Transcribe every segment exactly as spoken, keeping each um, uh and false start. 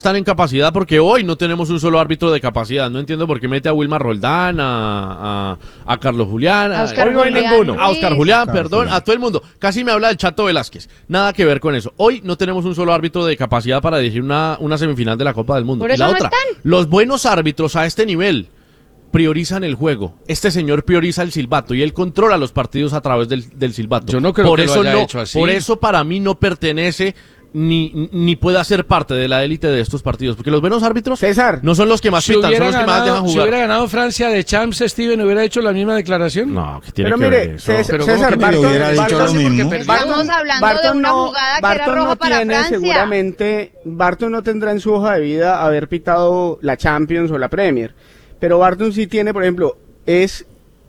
están en capacidad, porque hoy no tenemos un solo árbitro de capacidad. No entiendo por qué mete a Wilmar Roldán, a, a, a Carlos Julián, a Oscar hoy no hay Julián, ninguno, a Oscar Julián, Oscar perdón, Julián. a todo el mundo. Casi me habla del Chato Velázquez. Nada que ver con eso. Hoy no tenemos un solo árbitro de capacidad para dirigir una, una semifinal de la Copa del Mundo. Por Y eso la no otra, están. los buenos árbitros a este nivel priorizan el juego. Este señor prioriza el silbato y él controla los partidos a través del, del silbato. Yo no creo por que lo eso haya no, hecho así. Por eso para mí no pertenece ni, ni puede ser parte de la élite de estos partidos, porque los buenos árbitros César, no son los que más Si pitan, son hubiera, los que más ganado, dejan si jugar. hubiera ganado Francia de Champs, Steven hubiera hecho la misma declaración. No, que tiene pero que mire, ver eso. César, Pero ¿cómo César que me Barton, hubiera dicho Barton- lo mismo? porque Estamos hablando Barton de una no- jugada que Barton era roja no para tiene Francia. seguramente, Barton no tendrá en su hoja de vida haber pitado la Champions o la Premier, pero Barton sí tiene, por ejemplo, es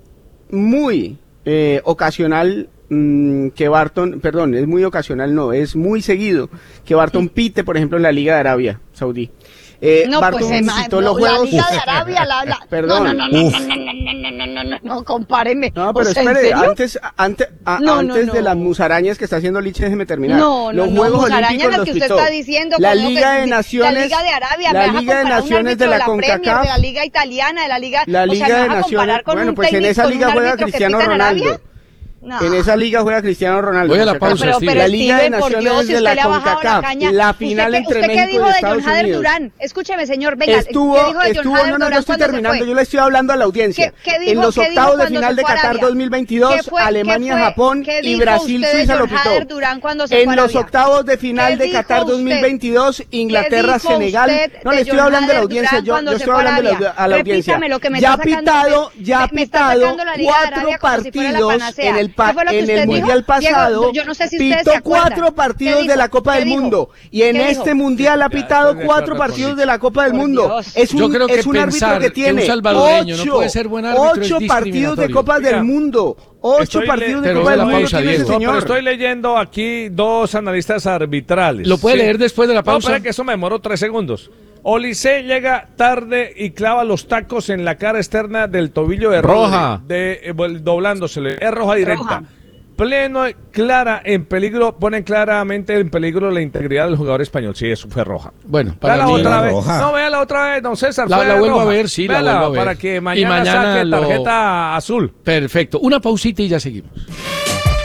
muy eh, ocasional mmm, que Barton, perdón, es muy ocasional, no, es muy seguido que Barton pite, por ejemplo, en la Liga de Arabia Saudí. Eh, No, Barton pues ema- pitó no, los la juegos. Liga de Arabia, la, la- Perdón. No, no, no, no, Uf. no, no, no, no, no, no, no, no, compáreme. No, pero O sea, ¿en espere, serio? antes, antes, a- No, no, antes no. de las musarañas que está haciendo Liche, déjeme terminar. No, no, los no, Juegos musarañas Olímpicos las los que usted pitó. está diciendo, La con lo Liga que- de Naciones, la Liga de Arabia, la me vas a Liga de comparar un Naciones de árbitro la la Premier, CONCACAF, de la Liga Italiana, de la Liga, la o Liga sea, ¿me de vas a comparar Naciones, con bueno, un pues en técnico, esa con un liga juega árbitro que Cristiano pita en Ronaldo. Arabia? No. En esa liga juega Cristiano Ronaldo. Voy a la por si acaso. pausa, Pero, Steven. pero La Liga Steven, de por Dios, Naciones si de usted la le ha bajado la CONCACAF, caña. la final ¿Usted, qué- entre ¿Usted qué México dijo y de Estados John Hader Unidos. Durán? Escúcheme, señor, venga, Estuvo, ¿qué dijo de John estuvo, Hader no, no, no Durán estoy cuando se terminando, fue? yo le estoy hablando a la audiencia. ¿Qué- qué dijo- en los qué dijo octavos de cuando final se de fue a Qatar Arabia? dos mil veintidós, ¿Qué fue- Alemania, qué fue- Japón qué y dijo Brasil, usted de Suiza lo John pitó. Hader Durán cuando se En fue a los Arabia? octavos de final ¿Qué de dijo Qatar usted? dos mil veintidós, Inglaterra, ¿Qué dijo Senegal. usted No, de le estoy John hablando a la Hader audiencia, Durán yo, cuando yo se estoy fue a hablando a la, Arabia? a la audiencia. Repítame lo que me Ya ha está sacando, pitado, me- ya ha me está pitado sacando la Liga de cuatro Arabia como si fuera la partidos panacea. en el, ¿Qué pa- fue lo que en usted el dijo? Mundial Diego, pasado. yo no sé si ustedes pitó se acuerdan. cuatro partidos ¿Qué de la dijo? Copa ¿Qué del dijo? Mundo. Y en ¿Qué este dijo? Mundial ha Ya, pitado estoy de cuatro acuerdo con partidos Liche. de la Copa del Por Mundo. Dios. Es un, Yo creo que es un árbitro pensar que que tiene un salvadoreño no ocho, puede ser buen árbitro es ocho partidos de discriminatorio. Copas del Oiga, Mundo. Ocho estoy partidos le- de pero Copa de del la Mundo pausa, tiene ese Diego. No, pero señor. estoy leyendo aquí dos analistas arbitrales. ¿Lo puede Sí. leer después de la No, pausa? espera que eso me demoró tres segundos. Olise llega tarde y clava los tacos en la cara externa del tobillo de Roja. Rodri, de, eh, vol- doblándosele. Es roja directa. Roja. Pleno, clara, en peligro, pone claramente en peligro la integridad del jugador español. Sí, eso fue roja. Bueno, para Véala mí... otra vez. roja. No, véala otra vez, don César. La- fue la vuelvo roja. a ver, sí, la Véala vuelvo a ver. para que Y mañana, mañana saque lo- tarjeta azul. Perfecto. Una pausita y ya seguimos.